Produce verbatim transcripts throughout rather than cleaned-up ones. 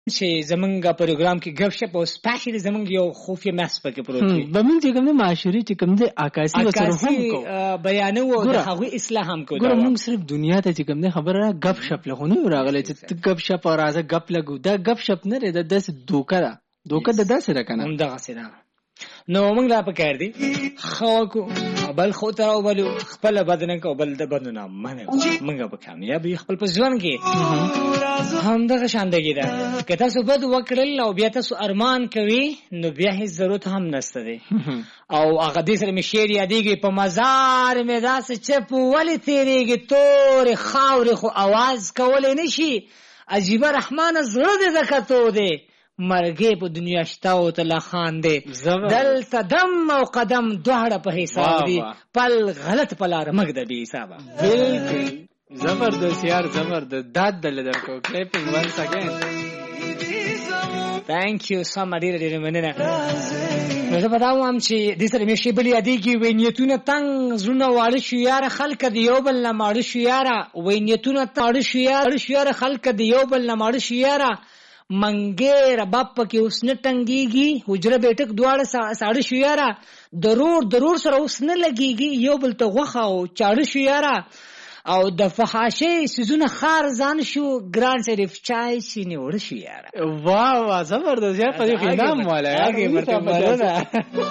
چې زمونږ پروګرام کې غب شپ او سپیشلی زمونږ یو خفیه مس پکې پروت دی زمونږ چې کوم د معاشري چې کوم د عکاسي وسره هم کو بیانو او د هغه اصلاح هم کو. ګوره موږ صرف دنیا ته چې کوم د خبره غب شپ له خونه راغلی چې غب شپ او راځه غب لګو دا غب شپ نه ده د دوکه ده دوکه د داسې ده کنه هم دغه سره. نو موږ لا پکار دي خو کو بل خو ته او بل خپل بدن کو بل د بدن منه موږ به کامیابی خپل په ژوند کې هم دغه شاندګی ده. که تاسو بد وکړل او بیا تاسو ارمان کوي نو بیا هیڅ ضرورت هم نشته دی. او هغه دې سره مې شعر یادېږي په مزار مې داسې چپ ولې تیریږي تور خاورې خو आवाज کولای نشي عجیبه رحمان زړه دې زکاتو دی مرګې په دنیا شتا او تلا خان دی دلته دم او قدم دوړه په حساب دی پل غلط پلار مګ د بي حساب. بالکل زبردست یار زبردست داد دل درکو کلیپینګ وانس اگین ثانک یو سو مچ ډېر ډېر مننه. نو زه پتا وم چې د سره مې شی بلی یادېږي وای نیتونه تنگ زړونه واړه شو یار خلک دی یو بل نه ماړه شو یار وای نیتونه تاړه شو یار شو یار خلک دی یو بل نه ماړه شو یار منګیر باب کې اوس نه ټنګيږي حجره بیٹک دواړه ساړه شو یاره ضرور ضرور سره اوس نه لګيږي یو بل ته غوخه او چاړه شو یاره او د فحاشي سيزونه خار ځان شو ګران صرف چای سینې وړ شو یاره. واه واه زبردست یار په دې نام والا هغه مرته بدلونه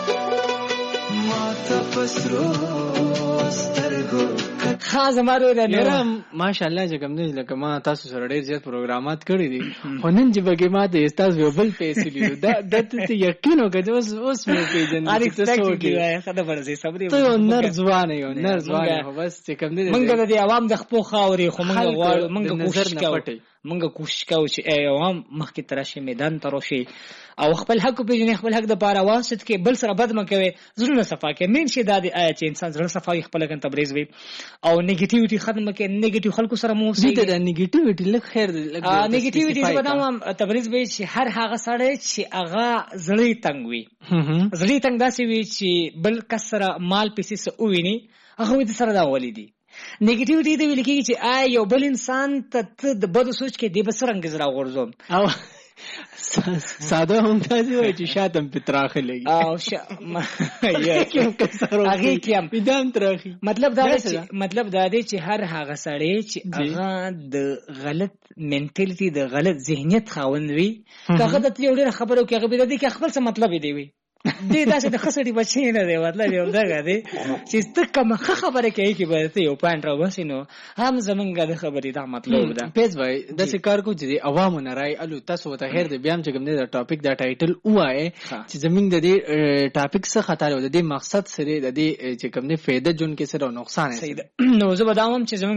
ما تفسرو سترګو خاص مارو ده نه ماشاءالله چې کوم نه لکه ما تاسو سره ډېر زیات پروګرامات کړی دي خو نن چې بګې ما ته استاد یو بل پیسې لیدو دا د ته یقین وکړه اوس اوس مې پیژنې چې تاسو کې خدای ورسې صبرې ته نر ځوان یو نر ځوان خو بس چې کوم نه منګه د عوام د خپل خاوري خو منګه غواړو منګه کوشش کوو منګه کوشش کوو چې عوام مخکې ترشه میدان ترشي او خپل حق پیژنې خپل حق د پاره واسط کې بل سره بد مکوي زړه صفا کې مين شي د آیت انسان زړه صفای خپل کن تبریز وي او نیگیټیویټي ختم کې نیگیټیو خلکو سره مو سي د نیگیټیویټي لک خیر ا نیگیټیویټي څه بدوم تبریز وي چې هر هغه سره چې هغه زړی تنگ وي زړی تنگ داسي وي چې بل کسره مال پیسې سو ویني هغه د سره دا ولیدي. نیگیټیویټي د ویل کېږي چې آ یو بل انسان ته د بد سوچ کې دی بسرنګ زرا غورځوم او ساده هم تاسو وایي چې شاتم پتراخه لګي او ش یا کوم کسر هغه کیم پیدام تراخي مطلب دا چې مطلب دا دی چې هر هغه سړی چې هغه د غلط منټالټي د غلط ذهنیت خاوند وي هغه د یو ډېر خبرو کې هغه به د کې خپل څه مطلب دی وي دې داسې د خسړي بچی نه دی مطلب یو دغه دی چې ته کوم خبره کوي کې به ته یو پاینټ راوځي نو هم زمونږ د خبرې دا مطلب ده. پیز وای د سکار کو چې عوامو نه راي الو تاسو ته هر د بیان چې کوم د ټاپک دا ټایټل وای چې زمونږ د دې ټاپک څخه خطر او د دې مقصد سره د دې چې کوم نه فائدہ جون کې سره نقصان نو زه بداوم چې